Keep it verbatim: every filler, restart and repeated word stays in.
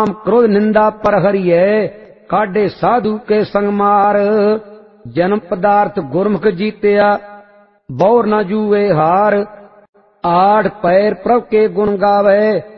काम क्रोध निंदा पर हरिये, काढ़े साधु के संग मार। जन्म पदार्थ गुरमुख जीत्या, बौर न जूए हार। आठ पैर प्रभ के गुण गावे,